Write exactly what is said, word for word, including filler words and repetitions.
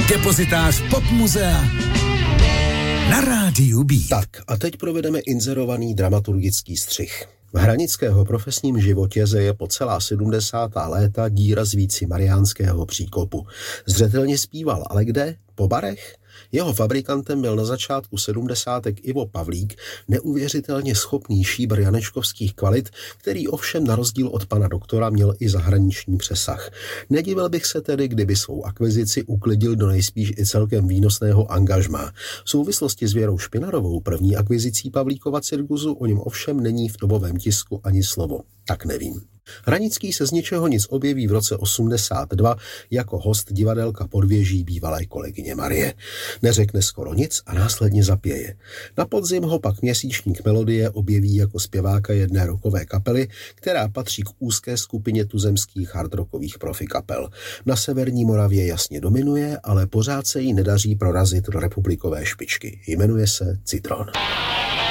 Depozitář Pop Muzea na rádiu B. Tak a teď provedeme inzerovaný dramaturgický střih. V Hranického profesním životě zeje po celá sedmdesátá léta díra z víci mariánského příkopu. Zřetelně zpíval, ale kde? Po barech? Jeho fabrikantem byl na začátku sedmdesátek Ivo Pavlík, neuvěřitelně schopný šíbr janečkovských kvalit, který ovšem na rozdíl od pana doktora měl i zahraniční přesah. Nedivil bych se tedy, kdyby svou akvizici uklidil do nejspíš i celkem výnosného angažmá. V souvislosti s Věrou Špinarovou, první akvizicí Pavlíkova cirkusu, o něm ovšem není v dobovém tisku ani slovo. Tak nevím. Hranický se z ničeho nic objeví v roce osmdesát dva jako host divadelka Podvěží bývalé kolegyně Marie. Neřekne skoro nic a následně zapěje. Na podzim ho pak měsíčník Melodie objeví jako zpěváka jedné rockové kapely, která patří k úzké skupině tuzemských hardrockových profikapel. Na severní Moravě jasně dominuje, ale pořád se jí nedaří prorazit do republikové špičky. Jmenuje se Citron.